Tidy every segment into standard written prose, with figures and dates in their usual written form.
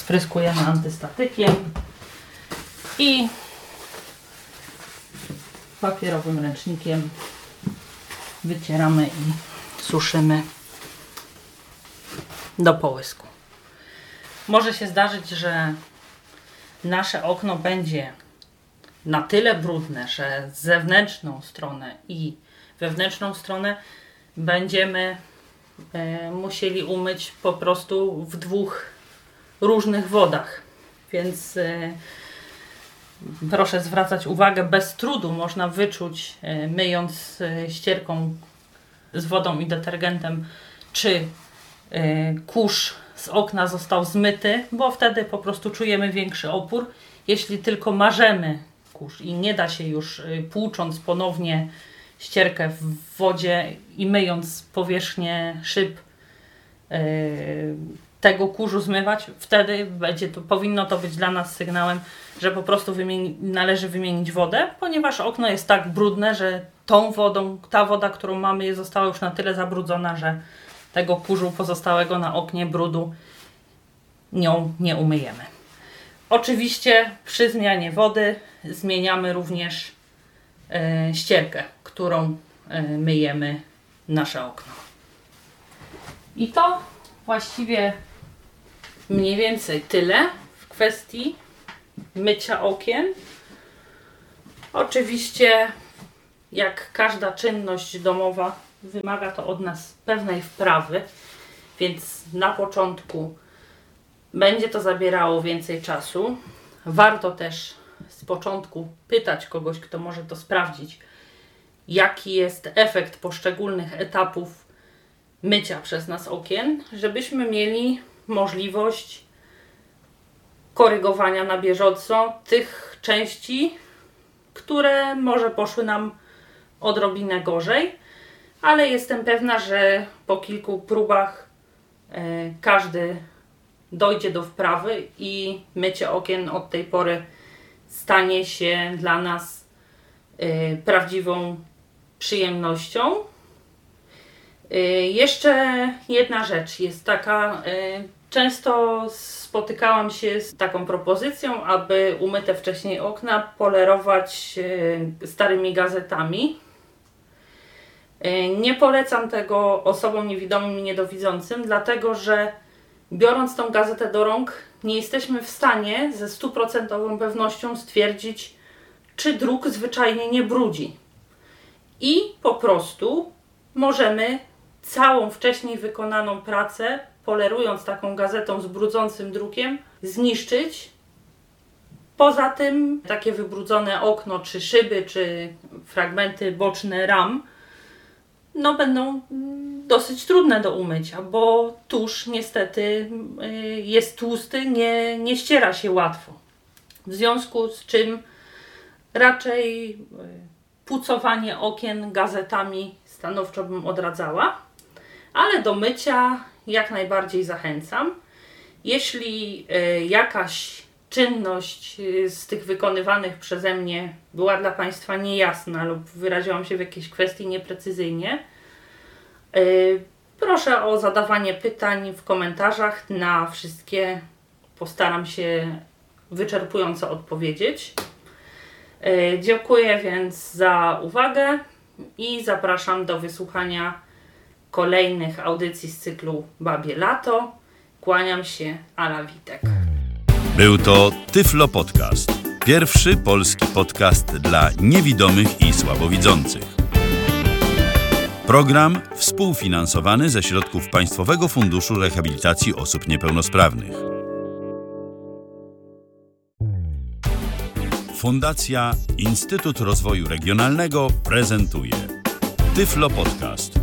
spryskujemy antystatykiem i papierowym ręcznikiem wycieramy i suszymy do połysku. Może się zdarzyć, że nasze okno będzie na tyle brudne, że zewnętrzną stronę i wewnętrzną stronę będziemy musieli umyć po prostu w 2 różnych wodach. Więc proszę zwracać uwagę, bez trudu można wyczuć, myjąc ścierką z wodą i detergentem, czy kurz z okna został zmyty, bo wtedy po prostu czujemy większy opór. Jeśli tylko marzemy kurz i nie da się już płucząc ponownie ścierkę w wodzie i myjąc powierzchnię szyb tego kurzu zmywać, wtedy powinno to być dla nas sygnałem, że po prostu należy wymienić wodę, ponieważ okno jest tak brudne, że ta woda, którą mamy, została już na tyle zabrudzona, że tego kurzu pozostałego na oknie, brudu, nią nie umyjemy. Oczywiście przy zmianie wody zmieniamy również ścierkę, którą myjemy nasze okno. I to właściwie mniej więcej tyle w kwestii mycia okien. Oczywiście, jak każda czynność domowa, wymaga to od nas pewnej wprawy, więc na początku będzie to zabierało więcej czasu. Warto też z początku pytać kogoś, kto może to sprawdzić, jaki jest efekt poszczególnych etapów mycia przez nas okien, żebyśmy mieli możliwość korygowania na bieżąco tych części, które może poszły nam odrobinę gorzej, ale jestem pewna, że po kilku próbach każdy dojdzie do wprawy i mycie okien od tej pory stanie się dla nas prawdziwą przyjemnością. Jeszcze jedna rzecz jest taka, często spotykałam się z taką propozycją, aby umyte wcześniej okna polerować starymi gazetami. Nie polecam tego osobom niewidomym i niedowidzącym, dlatego że biorąc tą gazetę do rąk, nie jesteśmy w stanie ze 100% pewnością stwierdzić, czy druk zwyczajnie nie brudzi. I po prostu możemy całą wcześniej wykonaną pracę, polerując taką gazetą z brudzącym drukiem, zniszczyć. Poza tym takie wybrudzone okno, czy szyby, czy fragmenty boczne ram będą dosyć trudne do umycia, bo tusz niestety jest tłusty, nie ściera się łatwo. W związku z czym raczej pucowanie okien gazetami stanowczo bym odradzała, ale do mycia jak najbardziej zachęcam. Jeśli jakaś czynność z tych wykonywanych przeze mnie była dla Państwa niejasna lub wyraziłam się w jakiejś kwestii nieprecyzyjnie, proszę o zadawanie pytań w komentarzach. Na wszystkie postaram się wyczerpująco odpowiedzieć. Dziękuję więc za uwagę i zapraszam do wysłuchania kolejnych audycji z cyklu Babie Lato. Kłaniam się, Ala Witek. Był to Tyflo Podcast. Pierwszy polski podcast dla niewidomych i słabowidzących. Program współfinansowany ze środków Państwowego Funduszu Rehabilitacji Osób Niepełnosprawnych. Fundacja Instytut Rozwoju Regionalnego prezentuje Tyflo Podcast.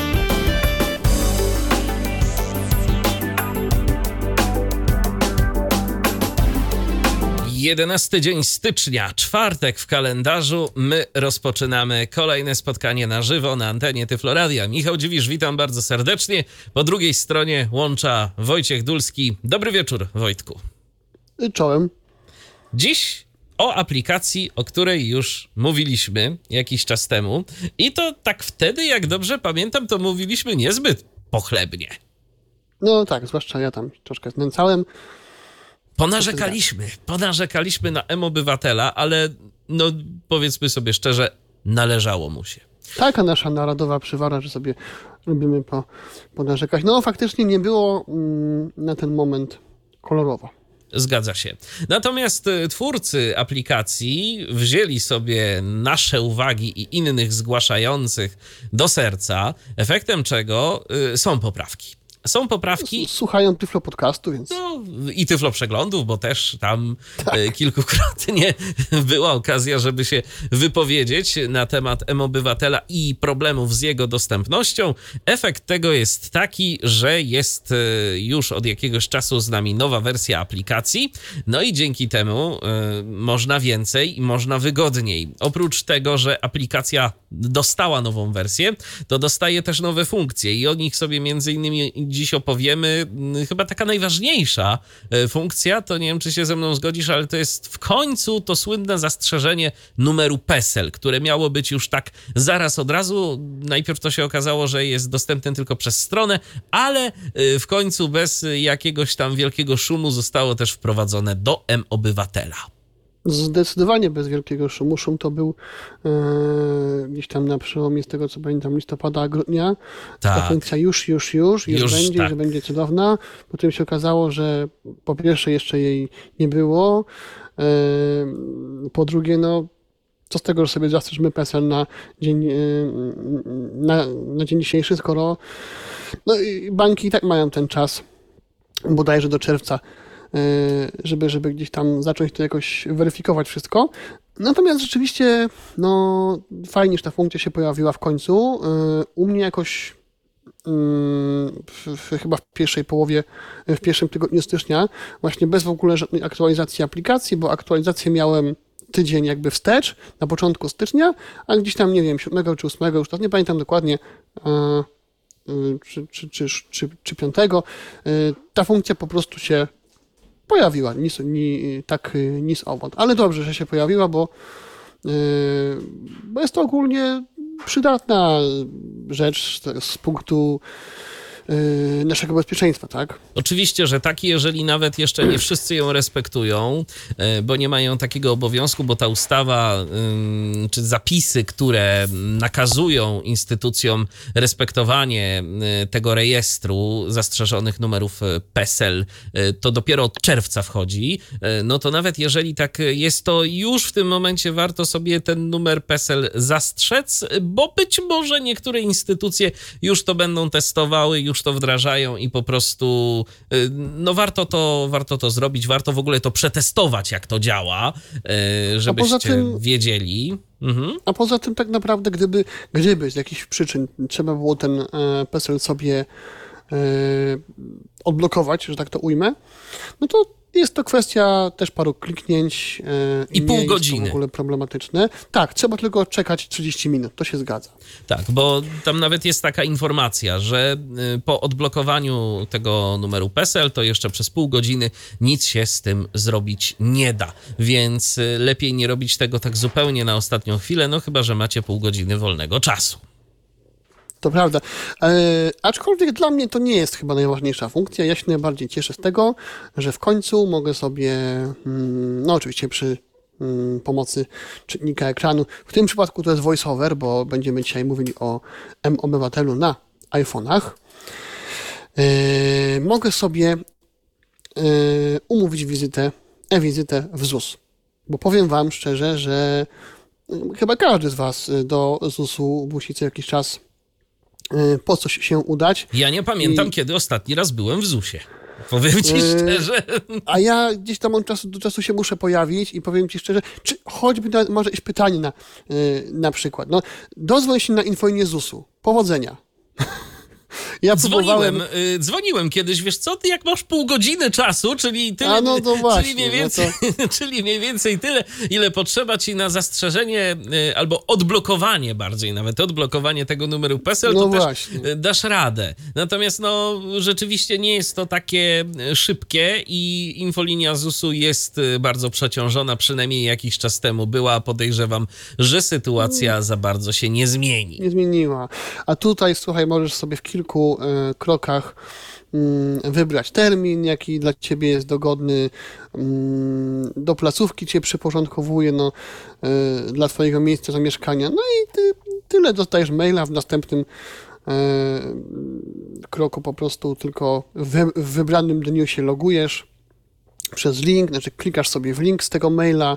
11 dzień stycznia, czwartek w kalendarzu. My rozpoczynamy kolejne spotkanie na żywo na antenie Tyflo Radia. Michał Dziwisz, witam bardzo serdecznie. Po drugiej stronie łącza Wojciech Dulski. Dobry wieczór, Wojtku. Czołem. Dziś o aplikacji, o której już mówiliśmy jakiś czas temu. I to tak wtedy, jak dobrze pamiętam, to mówiliśmy niezbyt pochlebnie. No tak, zwłaszcza ja tam troszkę znęcałem. Ponarzekaliśmy na mObywatela, ale no powiedzmy sobie szczerze, należało mu się. Taka nasza narodowa przywara, że sobie lubimy ponarzekać. No faktycznie nie było na ten moment kolorowo. Zgadza się. Natomiast twórcy aplikacji wzięli sobie nasze uwagi i innych zgłaszających do serca, efektem czego są poprawki. Są poprawki. Słuchają Tyflo podcastu, więc... No, i Tyflo przeglądów, bo też tam kilkukrotnie była okazja, żeby się wypowiedzieć na temat mObywatela i problemów z jego dostępnością. Efekt tego jest taki, że jest już od jakiegoś czasu z nami nowa wersja aplikacji, no i dzięki temu można więcej i można wygodniej. Oprócz tego, że aplikacja dostała nową wersję, to dostaje też nowe funkcje i o nich sobie między innymi dziś opowiemy. Chyba taka najważniejsza funkcja, to nie wiem, czy się ze mną zgodzisz, ale to jest w końcu to słynne zastrzeżenie numeru PESEL, które miało być już tak zaraz od razu. Najpierw to się okazało, że jest dostępne tylko przez stronę, ale w końcu bez jakiegoś tam wielkiego szumu zostało też wprowadzone do mObywatela. Zdecydowanie bez wielkiego szumu. Szum to był gdzieś tam na przełomie, z tego co pamiętam, listopada, grudnia. Tak. Ta funkcja już będzie, tak. że będzie cudowna. Potem się okazało, że po pierwsze jeszcze jej nie było. Po drugie, no co z tego, że sobie zastrzeżmy PESEL na dzień, na dzień dzisiejszy, skoro no, banki i tak mają ten czas, bodajże do czerwca, żeby gdzieś tam zacząć to jakoś weryfikować wszystko. Natomiast rzeczywiście, no fajnie, że ta funkcja się pojawiła w końcu. U mnie jakoś chyba w pierwszej połowie, w pierwszym tygodniu stycznia, właśnie bez w ogóle żadnej aktualizacji aplikacji, bo aktualizację miałem tydzień jakby wstecz, na początku stycznia, a gdzieś tam, nie wiem, 7 czy 8, już tak nie pamiętam dokładnie, czy 5, ta funkcja po prostu się pojawiła, nic owąd. Ale dobrze, że się pojawiła, bo jest to ogólnie przydatna rzecz z punktu naszego bezpieczeństwa, tak? Oczywiście, że tak, jeżeli nawet jeszcze nie wszyscy ją respektują, bo nie mają takiego obowiązku, bo ta ustawa czy zapisy, które nakazują instytucjom respektowanie tego rejestru zastrzeżonych numerów PESEL, to dopiero od czerwca wchodzi, no to nawet jeżeli tak jest, to już w tym momencie warto sobie ten numer PESEL zastrzec, bo być może niektóre instytucje już to będą testowały, już to wdrażają i po prostu no warto to zrobić, warto w ogóle to przetestować, jak to działa, żebyście wiedzieli. A poza tym tak naprawdę, gdyby z jakichś przyczyn trzeba było ten PESEL sobie odblokować, że tak to ujmę, no to jest to kwestia też paru kliknięć i pół godziny. Jest to w ogóle problematyczne. Tak, trzeba tylko czekać 30 minut, to się zgadza. Tak, bo tam nawet jest taka informacja, że po odblokowaniu tego numeru PESEL to jeszcze przez pół godziny nic się z tym zrobić nie da, więc lepiej nie robić tego tak zupełnie na ostatnią chwilę, no chyba że macie pół godziny wolnego czasu. To prawda. Aczkolwiek dla mnie to nie jest chyba najważniejsza funkcja. Ja się najbardziej cieszę z tego, że w końcu mogę sobie, no oczywiście przy pomocy czytnika ekranu, w tym przypadku to jest VoiceOver, bo będziemy dzisiaj mówili o mObywatelu na iPhone'ach, mogę sobie umówić e-wizytę w ZUS. Bo powiem wam szczerze, że chyba każdy z was do ZUS-u musi co jakiś czas po coś się udać. Ja nie pamiętam, kiedy ostatni raz byłem w ZUS-ie. Powiem ci szczerze. A ja gdzieś tam od czasu do czasu się muszę pojawić i powiem ci szczerze, czy choćby może jakieś pytanie na przykład. No, dozwoń się na infolinię ZUS-u. Powodzenia. Ja dzwoniłem kiedyś, wiesz co, ty jak masz pół godziny czasu, czyli tyle, no to właśnie, czyli mniej więcej tyle, ile potrzeba ci na zastrzeżenie albo odblokowanie bardziej, nawet odblokowanie tego numeru PESEL, to też dasz radę. Natomiast no rzeczywiście nie jest to takie szybkie i infolinia ZUS-u jest bardzo przeciążona, przynajmniej jakiś czas temu była. Podejrzewam, że sytuacja za bardzo się nie zmieni. Nie zmieniła. A tutaj, słuchaj, możesz sobie w kilku krokach wybrać termin, jaki dla ciebie jest dogodny, do placówki cię przyporządkowuje, dla twojego miejsca zamieszkania. No i tyle, dostajesz maila, w następnym kroku po prostu tylko w wybranym dniu się logujesz przez link, znaczy klikasz sobie w link z tego maila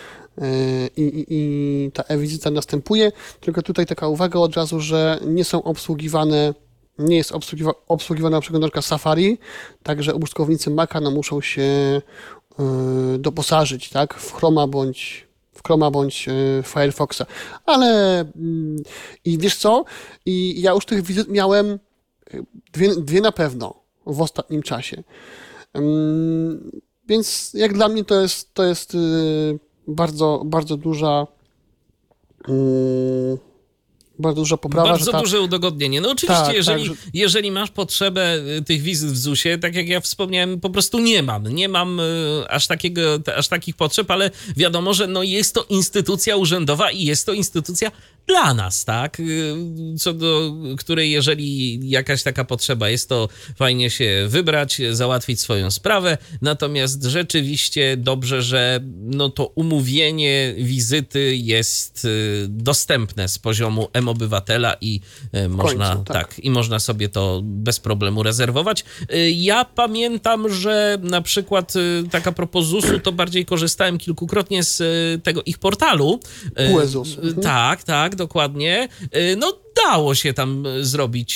i ta e-wizyta następuje. Tylko tutaj taka uwaga od razu, że nie jest obsługiwana przeglądarka Safari, także użytkownicy Maca muszą się doposażyć, tak, w Chroma bądź Firefoxa. Ale i wiesz co? I ja już tych wizyt miałem dwie na pewno w ostatnim czasie. Więc jak dla mnie to jest bardzo, bardzo duża poprawa. Bardzo duże udogodnienie. No oczywiście, jeżeli masz potrzebę tych wizyt w ZUS-ie, tak jak ja wspomniałem, po prostu nie mam aż takich potrzeb, ale wiadomo, że jest to instytucja urzędowa i jest to instytucja dla nas, tak? Co do której, jeżeli jakaś taka potrzeba jest, to fajnie się wybrać, załatwić swoją sprawę. Natomiast rzeczywiście dobrze, że to umówienie wizyty jest dostępne z poziomu obywatela i można sobie to bez problemu rezerwować. Ja pamiętam, że na przykład taka propos ZUS-u, to bardziej korzystałem kilkukrotnie z tego ich portalu. UEZUS. Tak, dokładnie. Dało się tam zrobić